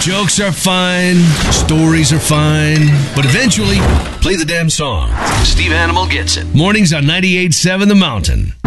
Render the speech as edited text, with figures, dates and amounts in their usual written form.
Jokes are fine, stories are fine, but eventually, play the damn song. Steve Animal gets it. Mornings on 98.7 The Mountain.